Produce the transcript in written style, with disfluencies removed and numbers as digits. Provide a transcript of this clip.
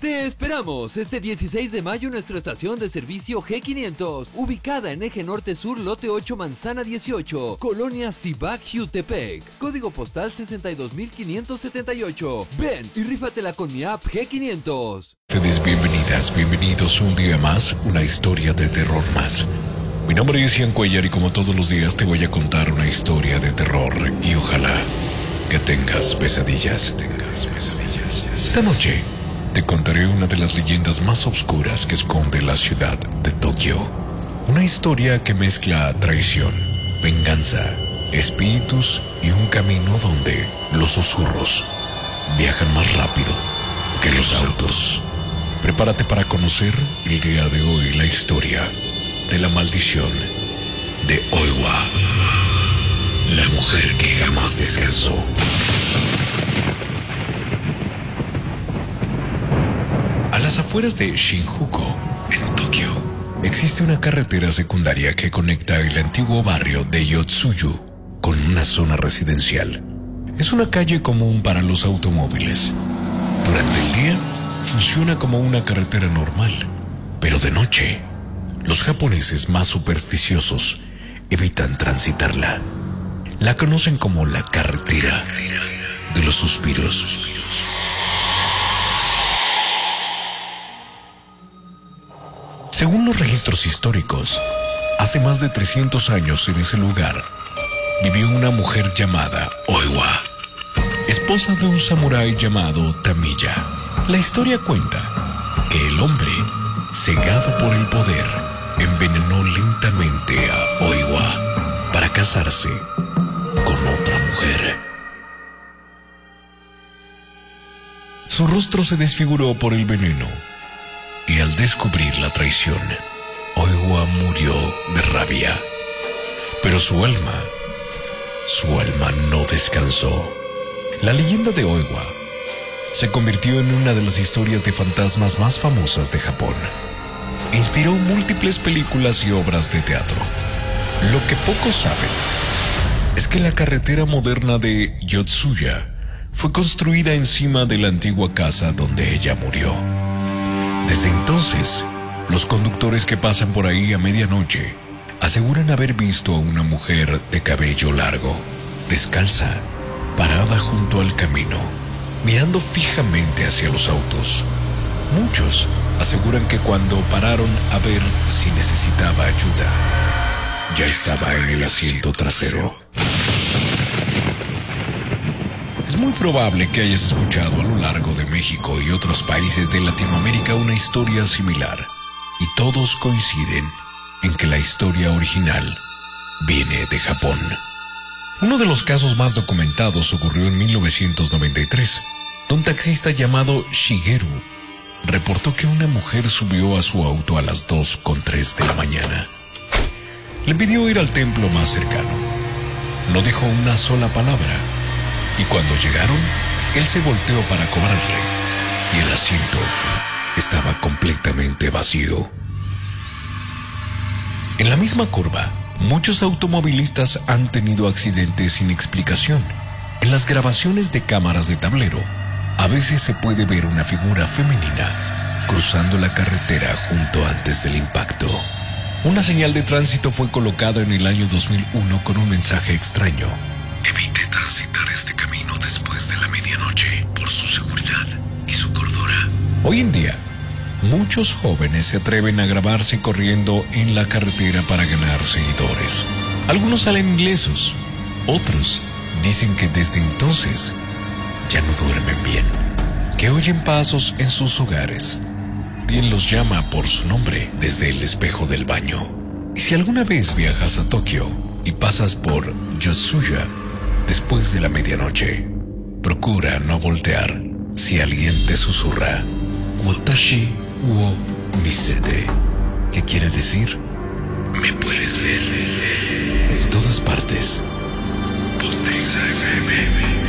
Te esperamos este 16 de mayo en nuestra estación de servicio G500, ubicada en Eje Norte Sur, Lote 8, Manzana 18, Colonia Cibac, Jutepec, código postal 62578. Ven y rífatela con mi app G500. Ustedes bienvenidas, bienvenidos un día más, una historia de terror más. Mi nombre es Ian Cuellar y como todos los días te voy a contar una historia de terror y ojalá que tengas pesadillas. Esta noche te contaré una de las leyendas más oscuras que esconde la ciudad de Tokio. Una historia que mezcla traición, venganza, espíritus y un camino donde los susurros viajan más rápido que los autos. Prepárate para conocer el día de hoy la historia de la maldición de Oiwa, la mujer que jamás descansó. A las afueras de Shinjuku, en Tokio, existe una carretera secundaria que conecta el antiguo barrio de Yotsuyu con una zona residencial. Es una calle común para los automóviles. Durante el día, funciona como una carretera normal, pero de noche, los japoneses más supersticiosos evitan transitarla. La conocen como la carretera de los suspiros. Según los registros históricos, hace más de 300 años en ese lugar vivió una mujer llamada Oiwa, esposa de un samurái llamado Tamiya. La historia cuenta que el hombre, cegado por el poder, envenenó lentamente a Oiwa para casarse con otra mujer. Su rostro se desfiguró por el veneno y al descubrir la traición, Oiwa murió de rabia. Pero su alma no descansó. La leyenda de Oiwa se convirtió en una de las historias de fantasmas más famosas de Japón. Inspiró múltiples películas y obras de teatro. Lo que pocos saben es que la carretera moderna de Yotsuya fue construida encima de la antigua casa donde ella murió. Desde entonces, los conductores que pasan por ahí a medianoche aseguran haber visto a una mujer de cabello largo, descalza, parada junto al camino, mirando fijamente hacia los autos. Muchos aseguran que cuando pararon a ver si necesitaba ayuda, ya estaba en el asiento trasero. Es muy probable que hayas escuchado a lo largo de México y otros países de Latinoamérica una historia similar, y todos coinciden en que la historia original viene de Japón. Uno de los casos más documentados ocurrió en 1993. Un taxista llamado Shigeru reportó que una mujer subió a su auto a las 2:03 de la mañana. Le pidió ir al templo más cercano. No dijo una sola palabra, y cuando llegaron, él se volteó para cobrarle, y el asiento estaba completamente vacío. En la misma curva, muchos automovilistas han tenido accidentes sin explicación. En las grabaciones de cámaras de tablero, a veces se puede ver una figura femenina cruzando la carretera justo antes del impacto. Una señal de tránsito fue colocada en el año 2001 con un mensaje extraño: evite transitar este camino después de la medianoche por su seguridad y su cordura. Hoy en día, muchos jóvenes se atreven a grabarse corriendo en la carretera para ganar seguidores. Algunos salen ilesos, otros dicen que desde entonces ya no duermen bien, que oyen pasos en sus hogares. Quien los llama por su nombre desde el espejo del baño. Y si alguna vez viajas a Tokio y pasas por Yotsuya después de la medianoche, procura no voltear si alguien te susurra Watashi wo misete, que quiere decir me puedes ver. En todas partes. Ponte XFM.